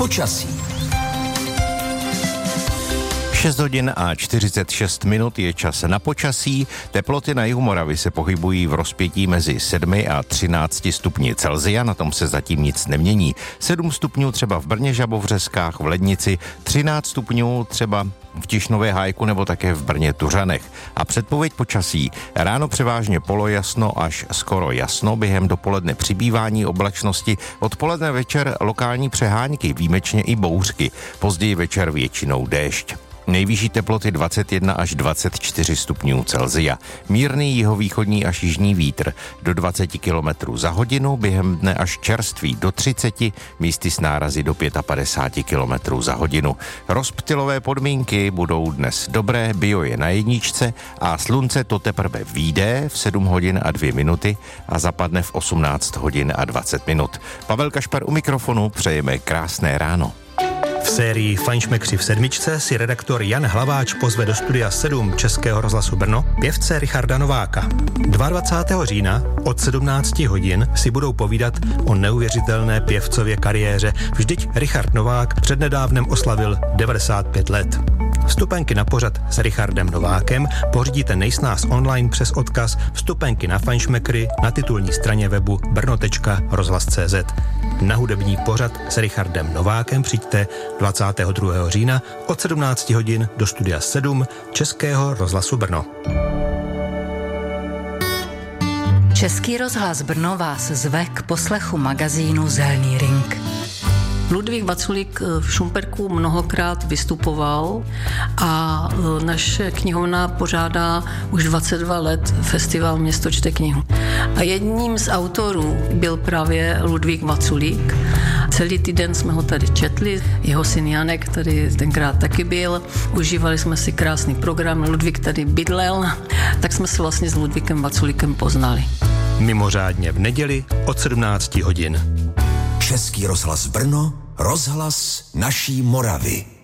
Počasí. 6 hodin a 46 minut je čas na počasí. Teploty na jihu Moravy se pohybují v rozpětí mezi 7 a 13 stupni Celsia, na tom se zatím nic nemění. 7 stupňů třeba v Brně, Žabovřeskách, v Lednici, 13 stupňů třeba v Tišnově Hájku nebo také v Brně Tuřanech. A předpověď počasí. Ráno převážně polojasno až skoro jasno, během dopoledne přibývání oblačnosti, odpoledne večer lokální přehánky, výjimečně i bouřky, později večer většinou déšť. Nejvyšší teploty 21 až 24 stupňů Celsia. Mírný jihovýchodní až jižní vítr do 20 km za hodinu, během dne až čerstvý do 30, místy s nárazy do 55 km za hodinu. Rozptylové podmínky budou dnes dobré, bio je na jedničce a slunce to teprve vyjde v 7 hodin a 2 minuty a zapadne v 18 hodin a 20 minut. Pavel Kašpar u mikrofonu, přejeme krásné ráno. V sérii Fajnšmekři v sedmičce si redaktor Jan Hlaváč pozve do studia 7 Českého rozhlasu Brno pěvce Richarda Nováka. 22. října od 17 hodin si budou povídat o neuvěřitelné pěvcově kariéře. Vždyť Richard Novák přednedávnem oslavil 95 let. Vstupenky na pořad s Richardem Novákem pořídíte nejsnáz online přes odkaz Vstupenky na Fajnšmekry na titulní straně webu brno.rozhlas.cz. Na hudební pořad s Richardem Novákem přijďte 22. října od 17 hodin do studia 7 Českého rozhlasu Brno. Český rozhlas Brno vás zve k poslechu magazínu Zelný ring. Ludvík Vaculík v Šumperku mnohokrát vystupoval a naše knihovna pořádá už 22 let festival Město čte knihu. A jedním z autorů byl právě Ludvík Vaculík. Celý týden jsme ho tady četli, jeho syn Janek tady tenkrát taky byl, užívali jsme si krásný program, Ludvík tady bydlel, tak jsme se vlastně s Ludvíkem Vaculíkem poznali. Mimořádně v neděli od 17 hodin. Český rozhlas Brno, rozhlas naší Moravy.